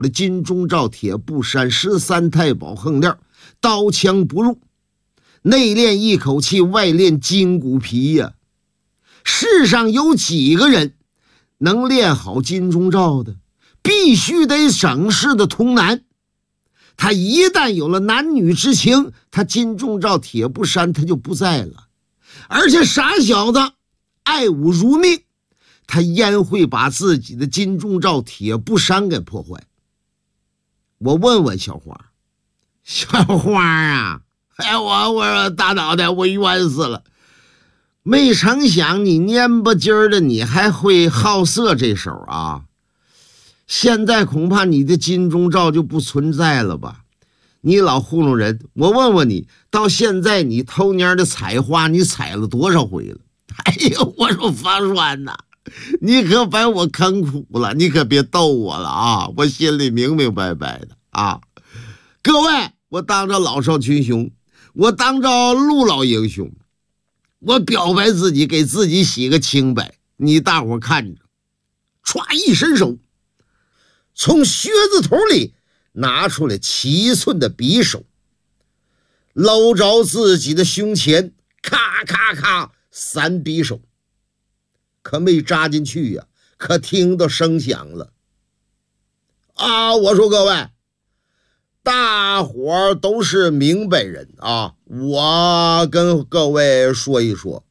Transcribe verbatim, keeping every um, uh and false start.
的金钟罩铁布衫十三太保横链，刀枪不入，内练一口气，外练筋骨皮呀、啊。世上有几个人能练好金钟罩的？必须得省事的童男。他一旦有了男女之情，他金钟罩铁布衫他就不在了。而且傻小子爱武如命，他焉会把自己的金钟罩铁布衫给破坏？我问问小花，小花啊，哎，我我大脑袋我冤死了，没成想你蔫巴筋儿的你还会好色这手啊！现在恐怕你的金钟罩就不存在了吧？你老糊弄人，我问问你，到现在你偷蔫的采花你采了多少回了？哎呦，我说方栓呐，你可把我坑苦了，你可别逗我了啊！我心里明明白白的啊！各位，我当着老少群雄，我当着陆老英雄，我表白自己，给自己洗个清白，你大伙看着，歘一伸手，从靴子头里拿出来七寸的匕首，搂着自己的胸前，咔咔咔三匕首，可没扎进去呀、啊，可听到声响了啊！我说各位，大伙儿都是明白人啊，我跟各位说一说，